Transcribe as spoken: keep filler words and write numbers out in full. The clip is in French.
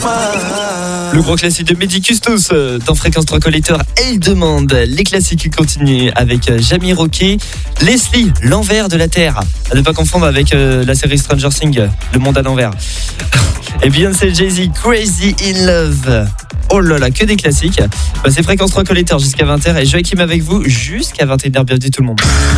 Le gros classique de Medicustos dans Fréquence trois Collector, elle demande. Les classiques qui continuent avec Jamie Roquet, Leslie, l'envers de la Terre. À ne pas confondre avec la série Stranger Things, le monde à l'envers. Et Beyoncé, Jay-Z, Crazy in Love. Oh là là, que des classiques. Bah, c'est Fréquence trois Collector jusqu'à vingt heures et Joachim avec vous jusqu'à vingt et une heures. Bienvenue tout le monde.